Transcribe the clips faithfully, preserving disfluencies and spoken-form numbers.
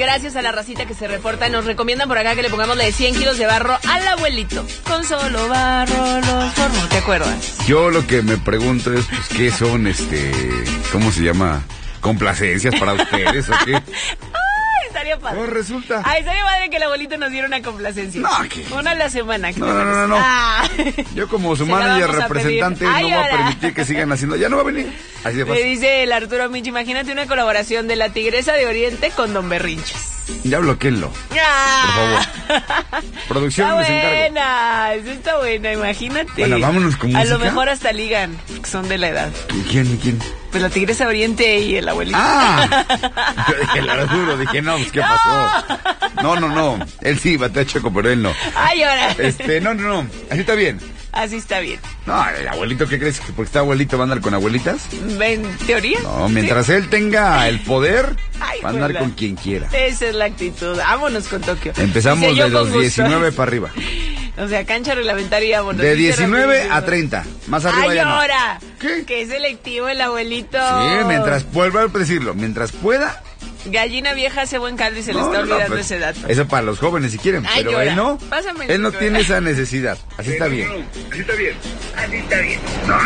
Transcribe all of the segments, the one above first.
gracias a la racita que se reporta. Nos recomiendan por acá que le pongamos la de cien kilos de barro al abuelito. Con solo barro los formo. ¿Te acuerdas? Yo lo que me pregunto es, pues, ¿qué son, este, cómo se llama, complacencias para ustedes o qué? Estaría padre. ¿Cómo resulta? Ay, estaría padre que el abuelito nos diera una complacencia. No, ¿qué? Una a la semana. ¿Qué No, te no, no, parece? no. Ah. Yo como su Se la manager vamos a representante pedir. Ay, no voy a ahora. permitir que sigan haciendo. Ya no va a venir. Así de Le fácil. dice el Arturo Mich, imagínate una colaboración de la Tigresa de Oriente con Don Berrinches. Ya bloqueenlo. Ah. Por favor. Producción, Está les encargo. buena, eso está buena, imagínate. Bueno, vámonos con A música. lo mejor hasta ligan, que son de la edad. ¿Quién? ¿Quién? Pues la Tigresa de Oriente y el abuelito. ¡Ah! Yo dije el Arturo, dije, no, pues, ¿qué pasó? No, no, no. Él sí, bate a Choco, pero él no. Ay, ahora. Este, no, no, no. Así está bien. Así está bien. No, el abuelito, ¿qué crees? ¿Que porque está abuelito va a andar con abuelitas? ¿En teoría? No, mientras ¿Sí? él tenga el poder, Ay, va a andar juela. con quien quiera. Esa es la actitud. Vámonos con Tokio. Empezamos Dice, yo de con los gusto. diecinueve para arriba. O sea, cancha reglamentaria, vámonos. De Dice diecinueve rapidísimo. a treinta. Más arriba Ay, ya no. ahora. ¿Qué? Que es selectivo el abuelito. Sí, mientras, vuelvo a decirlo, mientras pueda. Gallina vieja hace buen caldo y se le No, está no, no, olvidando pues, ese dato. Eso para los jóvenes si quieren, Ay, pero llora. él no. Pásame el Él no micro. tiene esa necesidad. Así está bien. Así está bien. Así está bien.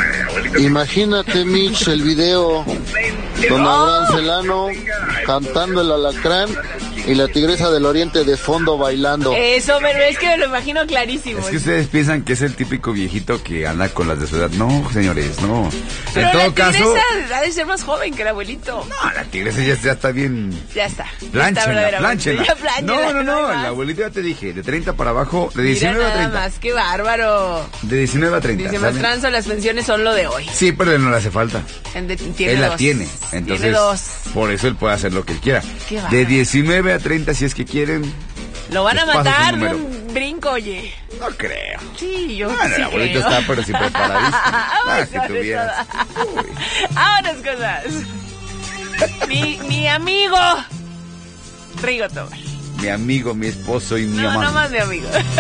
Imagínate, Mitch, el video donde Abraham Celano cantando el alacrán y la Tigresa del Oriente de fondo bailando. Eso, pero es que me lo imagino clarísimo. Es que ustedes piensan que es el típico viejito que anda con las de su edad. No, señores, no. Pero en todo la caso, tigresa ha de ser más joven que el abuelito. no, la tigresa ya, ya está bien. Ya está. Planchenla, Está verdaderamente. planchenla. Ya planchenla, No, no, no, hay más. el abuelito ya te dije, de treinta para abajo, de Mira diecinueve a nada treinta. más, qué bárbaro. De diecinueve a treinta. Dice ¿saben? Mastranzo, las pensiones son lo de hoy. Sí, pero él no le hace falta. En de- tiene Él la dos. tiene. Entonces, Tiene dos. por eso él puede hacer lo que él quiera. Qué bárbaro. De diecinueve a treinta, si es que quieren, Lo van a Les paso su matar de número. un brinco, oye. no creo. Sí, yo Bueno, sí el abuelito creo. está, pero sí preparadísimo. Ah, Vámonos si con tuvieras. eso. Uy. Vámonos, cosas. Mi, mi amigo Rigo Tobar. Mi amigo, mi esposo y mi No, amante. no más mi amigo.